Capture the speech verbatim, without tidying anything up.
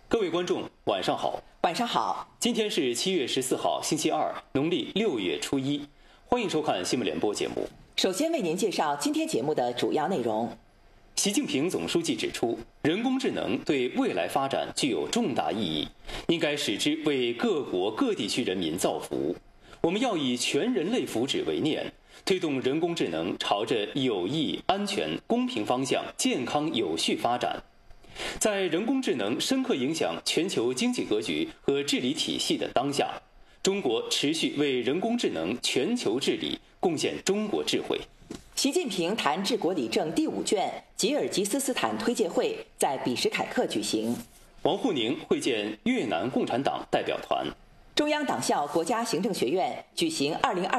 各位观众，晚上好。 晚上好。 今天是七月十四号，星期二，农历六月初一。欢迎收看新闻联播节目。 首先为您介绍今天节目的主要内容。 习近平总书记指出，人工智能对未来发展具有重大意义，应该使之为各国各地区人民造福。我们要以全人类福祉为念，推动人工智能朝着有益、安全、公平方向健康有序发展。在人工智能深刻影响全球经济格局和治理体系的当下，中国持续为人工智能全球治理贡献中国智慧。 习近平谈治国理政第五卷吉尔吉斯斯坦推介会在比什凯克举行。 王沪宁会见越南共产党代表团。 中央党校国家行政学院举行二零二